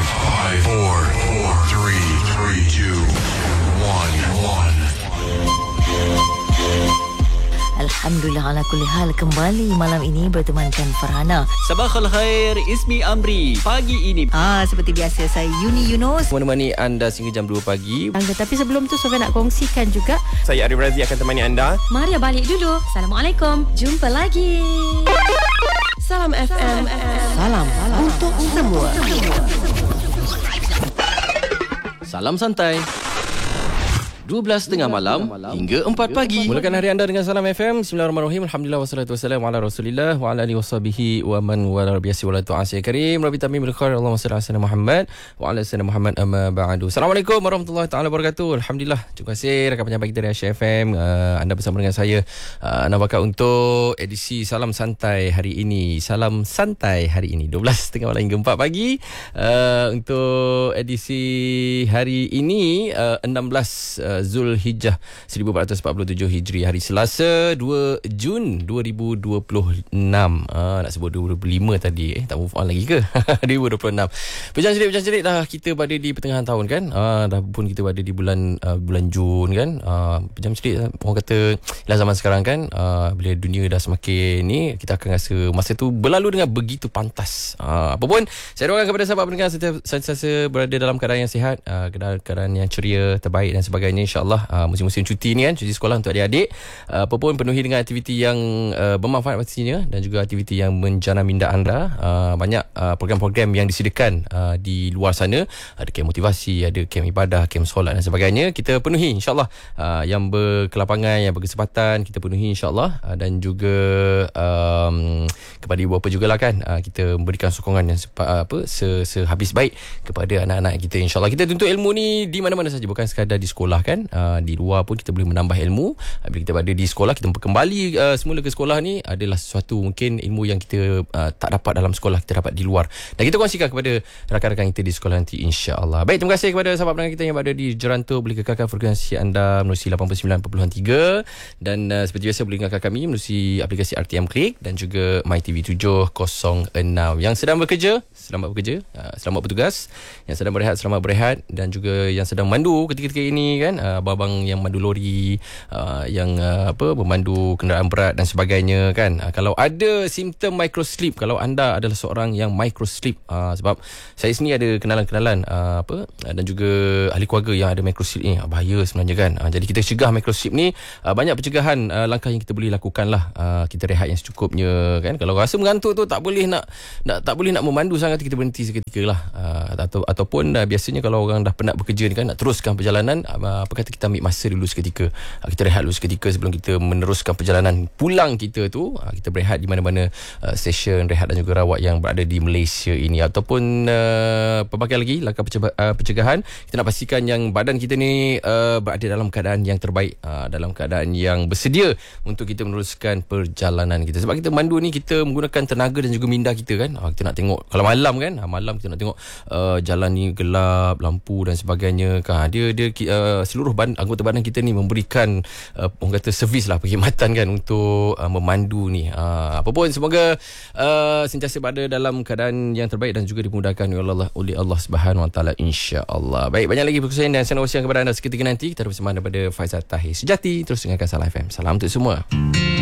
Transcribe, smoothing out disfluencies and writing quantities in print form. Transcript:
5, 4, 3, 2, 1. Alhamdulillah ala kulli hal, kembali malam ini bertemankan Farhana. Sabahal khair, Ismi Amri. Pagi ini Seperti biasa, saya Yuni Yunus menemani anda sehingga jam 2 pagi. Tapi sebelum tu Sofia nak kongsikan juga. Saya Arif Razi akan temani anda. Maria balik dulu. Assalamualaikum. Jumpa lagi. Salam FM. Salam untuk semua. Salam santai. 12.30 malam hingga 4 pagi. Mulakan hari anda dengan Salam FM. Bismillahirrahmanirrahim. Alhamdulillah wassalatu wassalamu ala Rasulillah wa ala alihi washabihi wa man wala biasi wala tu'asi karim. Rabbi tamim bil khair. Allahumma salli ala sayyidina Muhammad wa ala sayyidina Muhammad amma ba'du. Assalamualaikum warahmatullahi taala wabarakatuh. Alhamdulillah. Terima kasih rakan penyampaian kita dari Asia FM. Anda bersama dengan saya Nawaka untuk edisi Salam Santai hari ini. Salam Santai hari ini 12.30 malam hingga 4 pagi. Untuk edisi hari ini 16 Zulhijjah 1447 Hijri, hari Selasa 2 Jun 2026. Nak sebut 2025 tadi, tak move on lagi ke? 2026. Pejam celik dah kita berada di pertengahan tahun kan. Dah pun kita berada di bulan Jun kan. Pejam celik orang kata lah zaman sekarang kan, bila dunia dah semakin ni, kita akan rasa masa tu berlalu dengan begitu pantas. Apa pun saya doakan kepada sahabat pendengar sentiasa berada dalam keadaan yang sihat, keadaan yang ceria, terbaik dan sebagainya, insyaAllah. Musim-musim cuti ni kan, cuti sekolah untuk adik-adik, apa pun penuhi dengan aktiviti yang bermanfaat pastinya, dan juga aktiviti yang menjana minda anda. Banyak program-program yang disediakan di luar sana. Ada kem motivasi, ada kem ibadah, kem solat dan sebagainya. Kita penuhi insyaAllah. Yang berkelapangan, yang berkesempatan, kita penuhi insyaAllah. Dan juga kepada ibu bapa jugalah kan, kita memberikan sokongan yang sehabis baik kepada anak-anak kita, insyaAllah. Kita tuntut ilmu ni di mana-mana saja, bukan sekadar di sekolah kan. Di luar pun kita boleh menambah ilmu. Bila kita berada di sekolah, kita kembali semula ke sekolah ni adalah sesuatu mungkin ilmu yang kita tak dapat dalam sekolah, kita dapat di luar, dan kita kongsikan kepada rakan-rakan kita di sekolah nanti, insya-Allah. Baik, terima kasih kepada sahabat pendengar kita yang berada di Jeranto. Boleh kekalkan frekuensi anda menerusi 89.3, dan seperti biasa boleh kekalkan kami menerusi aplikasi RTM Klik dan juga MyTV 706. Yang sedang bekerja, selamat bekerja, selamat bertugas. Yang sedang berehat, selamat berehat. Dan juga yang sedang mandu ketika-ketika ini kan, abang-abang yang mandu lori, yang memandu kenderaan berat dan sebagainya kan. Kalau ada simptom microslip, kalau anda adalah seorang yang microslip, sebab saya sini ada kenalan-kenalan dan juga ahli keluarga yang ada microslip ni, bahaya sebenarnya kan. Jadi kita cegah microslip ni, banyak pencegahan langkah yang kita boleh lakukan lah. Kita rehat yang secukupnya kan. Kalau rasa mengantuk tu tak boleh nak memandu sangat, kita berhenti seketika lah. Ataupun biasanya kalau orang dah penat bekerja ni kan, nak teruskan perjalanan, apa kata kita ambil masa dulu seketika, kita rehat dulu seketika sebelum kita meneruskan perjalanan pulang kita tu. Kita berehat di mana-mana stesen rehat dan juga rawat yang berada di Malaysia ini. Ataupun pelbagai lagi langkah pencegahan, kita nak pastikan yang badan kita ni berada dalam keadaan yang terbaik, dalam keadaan yang bersedia untuk kita meneruskan perjalanan kita. Sebab kita mandu ni, kita menggunakan tenaga dan juga minda kita kan. Kita nak tengok kalau malam kan, malam kita nak tengok jalan ni gelap, lampu dan sebagainya kan. Dia seluruh anggota badan kita ni memberikan orang kata servis lah, perkhidmatan kan, untuk memandu ni. Apa pun semoga sentiasa berada dalam keadaan yang terbaik dan juga dimudahkan oleh Allah Subhanahu Wa Taala, insya-Allah. Baik, banyak lagi perkongsian dan saya nak kongsikan kepada anda seketika nanti. Kita bersama daripada Faizal Tahir Sejati, terus dengarkan Salam FM. Salam untuk semua.